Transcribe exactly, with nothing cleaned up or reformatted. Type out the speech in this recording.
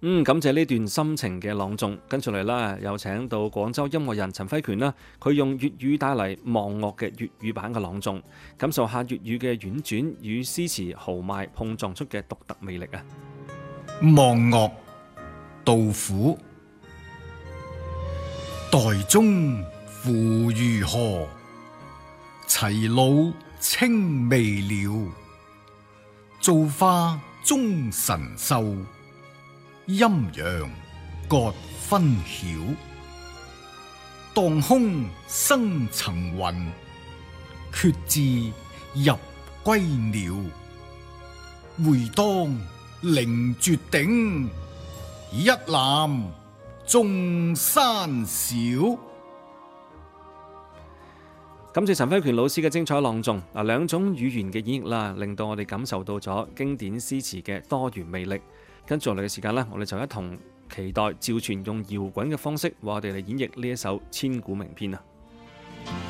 嗯，感謝呢段深情嘅朗誦。跟住嚟啦，有請到廣州音樂人陳輝權啦，佢用粵語帶嚟忘樂嘅粵語版嘅朗誦，感受下粵語嘅婉轉與詩詞豪邁碰撞出嘅獨特魅力啊！ 忘樂，杜甫。岱宗夫如何？齊魯青未了。造化鐘神秀，陰陽各分曉。當空生層雲，決眥入歸鳥。會當凌絕頂，一覽眾山小。 感謝陳輝權老師嘅精彩朗誦。嗱，兩種語言嘅演繹啦，令到我哋感受到咗經典詩詞嘅多元魅力。跟住落嚟嘅時間呢，我哋就一同期待趙傳用搖滾嘅方式為我哋嚟演繹呢一首千古名篇啊！